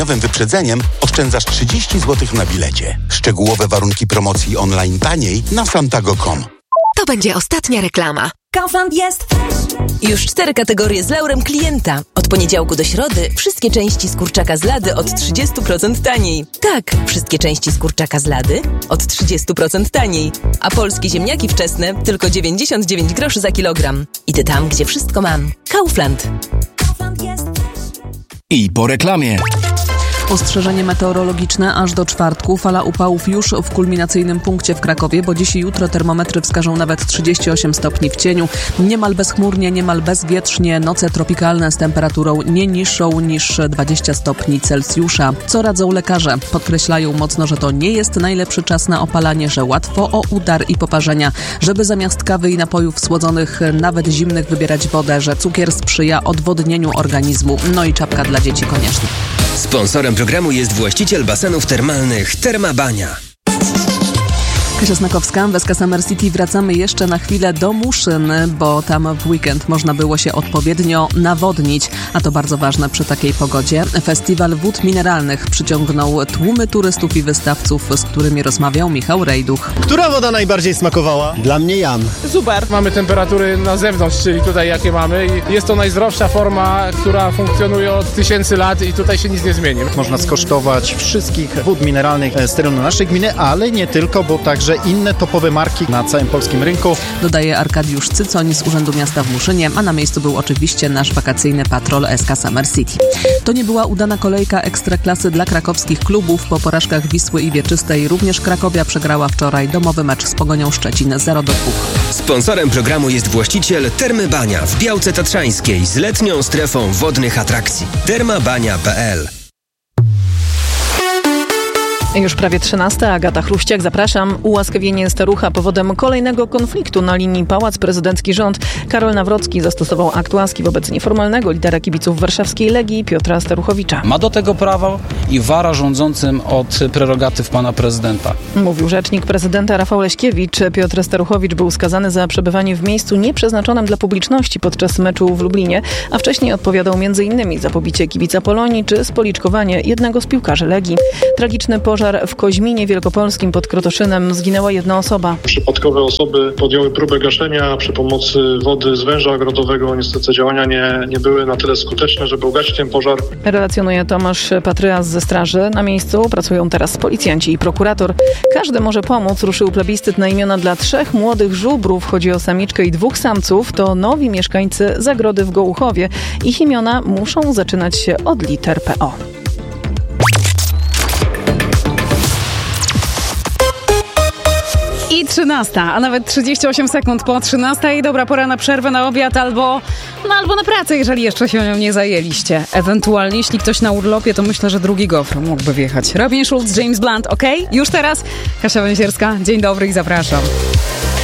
nowym wyprzedzeniem oszczędzasz 30 zł na bilecie. Szczegółowe warunki promocji online taniej na santago.com. To będzie ostatnia reklama. Kaufland jest Już 4 kategorie z laurem klienta. Od poniedziałku do środy wszystkie części z kurczaka z lady od 30% taniej. Tak, wszystkie części z kurczaka z lady od 30% taniej. A polskie ziemniaki wczesne tylko 99 groszy za kilogram. Idę tam, gdzie wszystko mam. Kaufland. jest I po reklamie. Ostrzeżenie meteorologiczne aż do czwartku. Fala upałów już w kulminacyjnym punkcie w Krakowie, bo dziś i jutro termometry wskażą nawet 38 stopni w cieniu. Niemal bezchmurnie, niemal bezwietrznie. Noce tropikalne z temperaturą nie niższą niż 20 stopni Celsjusza. Co radzą lekarze? Podkreślają mocno, że to nie jest najlepszy czas na opalanie, że łatwo o udar i poparzenia. Żeby zamiast kawy i napojów słodzonych, nawet zimnych, wybierać wodę, że cukier sprzyja odwodnieniu organizmu. No i czapka dla dzieci koniecznie. Sponsorem programu jest właściciel basenów termalnych Termabania. Kasia Snakowska, Weska Summer City. Wracamy jeszcze na chwilę do Muszyn, bo tam w weekend można było się odpowiednio nawodnić, a to bardzo ważne przy takiej pogodzie. Festiwal wód mineralnych przyciągnął tłumy turystów i wystawców, z którymi rozmawiał Michał Rejduch. Która woda najbardziej smakowała? Dla mnie Jan. Super. Mamy temperatury na zewnątrz, czyli tutaj jakie mamy i jest to najzdrowsza forma, która funkcjonuje od 1000 lat i tutaj się nic nie zmieni. Można skosztować wszystkich wód mineralnych z terenu naszej gminy, ale nie tylko, bo także inne topowe marki na całym polskim rynku. Dodaje Arkadiusz Cycoń z Urzędu Miasta w Muszynie, a na miejscu był oczywiście nasz wakacyjny patrol SK Summer City. To nie była udana kolejka ekstraklasy dla krakowskich klubów. Po porażkach Wisły i Wieczystej również Krakowia przegrała wczoraj domowy mecz z Pogonią Szczecin 0-2. Sponsorem programu jest właściciel Termy Bania w Białce Tatrzańskiej z letnią strefą wodnych atrakcji. termabania.pl. Już prawie 13. Agata Chruściak, zapraszam. Ułaskawienie starucha powodem kolejnego konfliktu na linii Pałac Prezydencki-Rząd. Karol Nawrocki zastosował akt łaski wobec nieformalnego lidera kibiców warszawskiej Legii Piotra Staruchowicza. Ma do tego prawo i wara rządzącym od prerogatyw pana prezydenta. Mówił rzecznik prezydenta Rafał Leśkiewicz. Piotr Staruchowicz był skazany za przebywanie w miejscu nieprzeznaczonym dla publiczności podczas meczu w Lublinie, a wcześniej odpowiadał m.in. za pobicie kibica Polonii czy spoliczkowanie jednego z piłkarzy Legii. Tragiczny pożar w Koźminie Wielkopolskim pod Krotoszynem. Zginęła jedna osoba. Przypadkowe osoby podjęły próbę gaszenia przy pomocy wody z węża ogrodowego. Niestety działania nie były na tyle skuteczne, żeby ugasić ten pożar. Relacjonuje Tomasz Patryas ze straży. Na miejscu pracują teraz policjanci i prokurator. Każdy może pomóc. Ruszył plebiscyt na imiona dla 3 młodych żubrów. Chodzi o samiczkę i 2 samców. To nowi mieszkańcy Zagrody w Gołuchowie. Ich imiona muszą zaczynać się od liter PO. I 13, a nawet 38 sekund po 13. Dobra pora na przerwę, na obiad albo na pracę, jeżeli jeszcze się nią nie zajęliście. Ewentualnie, jeśli ktoś na urlopie, to myślę, że drugi gofr mógłby wjechać. Robin Schulz, James Blunt, ok? Już teraz Kasia Węsierska. Dzień dobry i zapraszam.